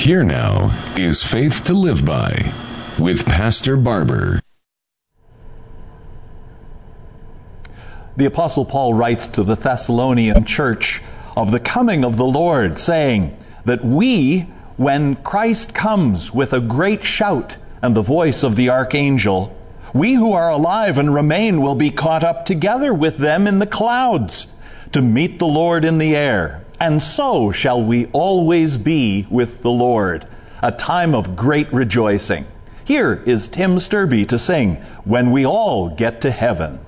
Here now is Faith to Live By with Pastor Barber. The Apostle Paul writes to the Thessalonian church of the coming of the Lord, saying that we, when Christ comes with a great shout and the voice of the archangel, we who are alive and remain will be caught up together with them in the clouds to meet the Lord in the air. And so shall we always be with the Lord, a time of great rejoicing. Here is Tim Sturby to sing, When We All Get to Heaven.